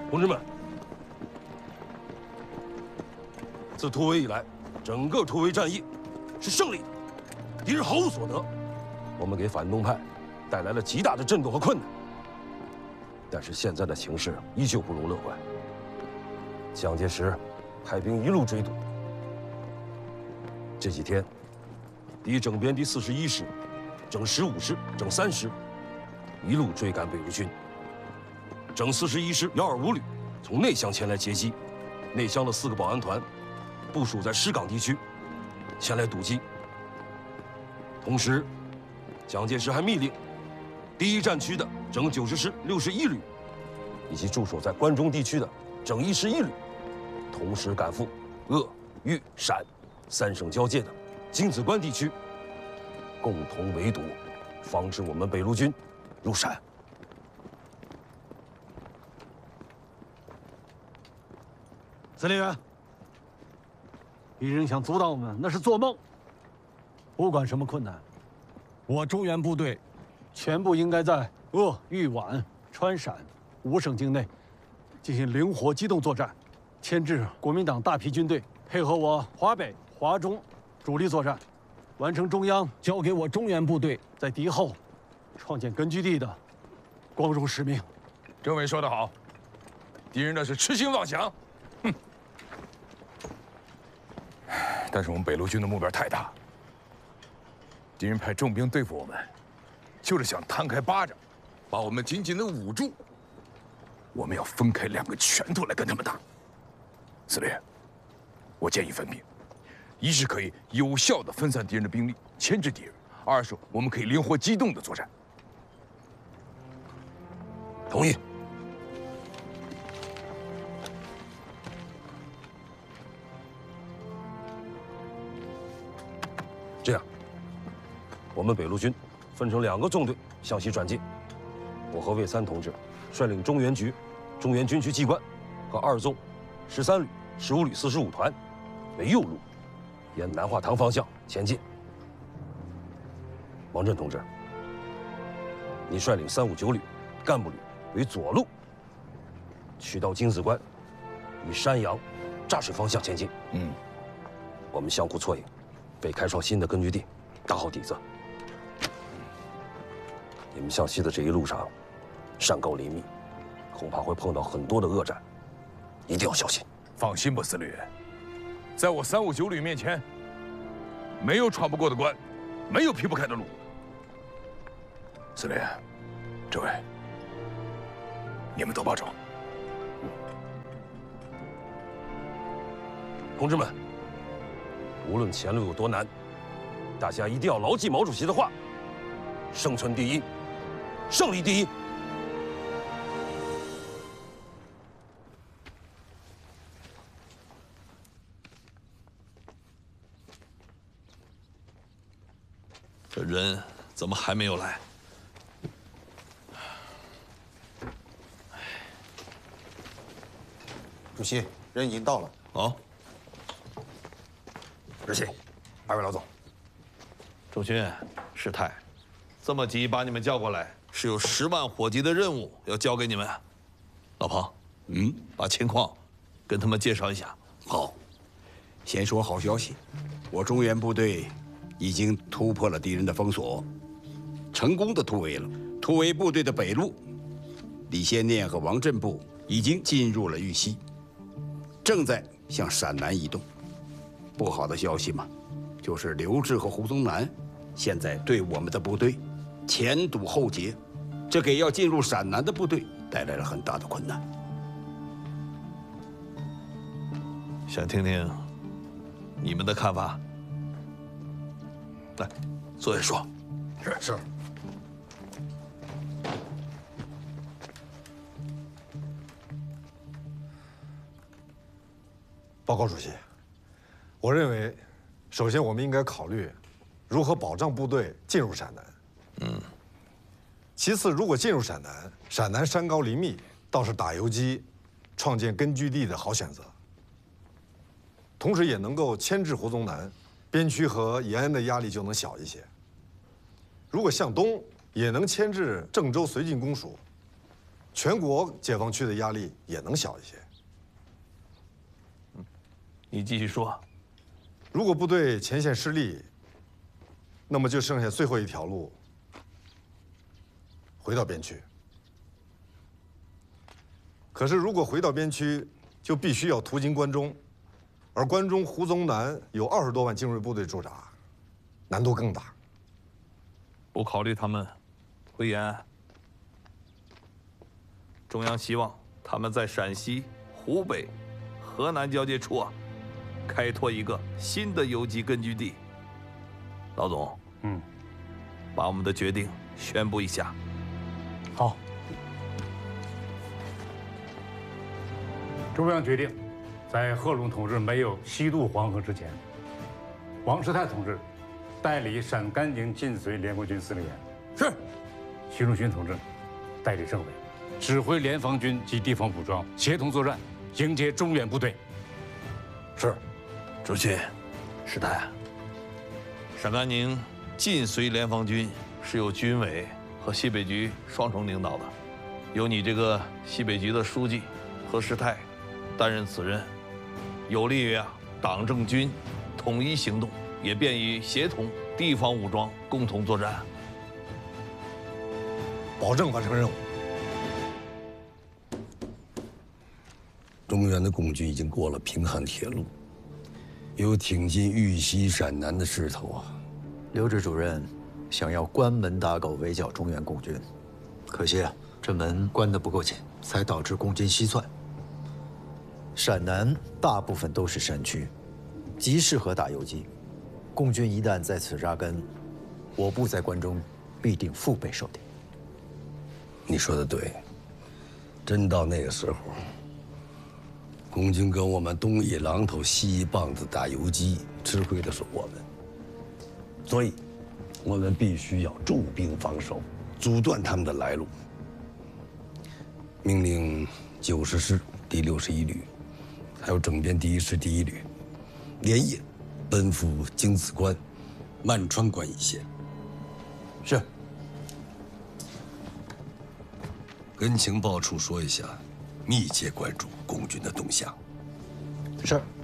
同志们，自突围以来，整个突围战役是胜利的，敌人毫无所得。我们给反动派带来了极大的震动和困难。但是现在的形势依旧不容乐观。蒋介石派兵一路追堵。这几天，敌整编第41师、整15师、整3师一路追赶北路军。整41师125旅从内乡前来截击，内乡的4个保安团部署在师岗地区，前来堵击。同时，蒋介石还密令第1战区的整90师61旅，以及驻守在关中地区的整1师1旅，同时赶赴鄂、豫、陕3省交界的京子关地区，共同围堵，防止我们北路军入陕。 司令员，敌人想阻挡我们，那是做梦。不管什么困难，我中原部队全部应该在鄂、豫、皖、川、陕5省境内进行灵活机动作战，牵制国民党大批军队，配合我华北、华中主力作战，完成中央交给我中原部队在敌后创建根据地的光荣使命。 政委说得好，敌人那是痴心妄想。哼！但是我们北路军的目标太大，敌人派重兵对付我们，就是想摊开巴掌，把我们紧紧地捂住。我们要分开2个拳头来跟他们打。司令，我建议分兵，一是可以有效地分散敌人的兵力，牵制敌人；二是我们可以灵活机动地作战。 同意。这样，我们北路军分成2个纵队向西转进。我和魏三同志率领中原局、中原军区机关和2纵、13旅、15旅45团为右路，沿南化塘方向前进。王震同志，你率领359旅、干部旅为左路，取到京子关，以山阳、柞水方向前进。我们相互撮应，为开创新的根据地打好底子。你们向西的这一路上，山高林密，恐怕会碰到很多的恶战，一定要小心。 放心吧，司令员，在我359旅面前，没有闯不过的关，没有劈不开的路。司令员，这位，你们都保重。 同志们，无论前路有多难，大家一定要牢记毛主席的话：生存第一，胜利第一。 这人怎么还没有来？ 主席，人已经到了。 好， 日系，2位老总。 周军、师太，这么急把你们叫过来，是有10万火急的任务要交给你们。老彭，把情况跟他们介绍一下。 好，先说好消息，我中原部队已经突破了敌人的封锁，成功的突围了。突围部队的北路，李先念和王震部已经进入了豫西，正在向陕南移动。不好的消息嘛，就是刘志和胡宗南现在对我们的部队前堵后截，这给要进入陕南的部队带来了很大的困难。 想听听你们的看法？来，坐下说。 是。 报告主席，我认为，首先我们应该考虑如何保障部队进入陕南。其次，如果进入陕南，陕南山高林密，倒是打游击、创建根据地的好选择。同时也能够牵制胡宗南，边区和延安的压力就能小一些。如果向东，也能牵制郑州绥靖公署， 全国解放区的压力也能小一些。 你继续说。 如果部队前线失利，那么就剩下最后一条路，回到边区。可是如果回到边区，就必须要途经关中，而关中胡宗南有20多万精锐部队驻扎，难度更大。 不考虑他们回延安，中央希望他们在陕西、湖北、河南交界处开拓一个新的游击根据地。老总，把我们的决定宣布一下。 好，中央决定，在贺龙同志没有西渡黄河之前，王世泰同志代理陕甘宁晋绥联防军司令员。 是。 徐荣勋同志代理政委，指挥联防军及地方武装协同作战，迎接中原部队。 是。 主席，石泰，陕甘宁晋绥联防军是由军委和西北局双重领导的，由你这个西北局的书记何世泰担任此任，有利于党政军统一行动，也便于协同地方武装共同作战。 保证完成任务。 中原的共军已经过了平汉铁路，有挺进豫西陕南的势头啊。 刘志主任想要关门打狗，围剿中原共军，可惜这门关得不够紧，才导致共军西窜。陕南大部分都是山区，极适合打游击。共军一旦在此扎根，我部在关中必定腹背受敌。 你说的对，真到那个时候，共军跟我们东一榔头西一棒子打游击，吃亏的是我们。所以，我们必须要重兵防守，阻断他们的来路。命令90师第61旅，还有整编第1师第1旅，连夜奔赴京子关、漫川关一线。 是。 跟情报处说一下，密切关注共军的动向。 是。